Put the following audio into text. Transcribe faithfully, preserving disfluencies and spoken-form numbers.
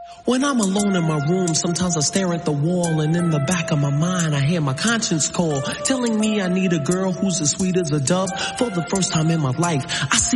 When I'm alone in my room, sometimes I stare at the wall, and in the back of my mind I hear my conscience call, telling me I need a girl who's as sweet as a dove. For the first time in my life, I see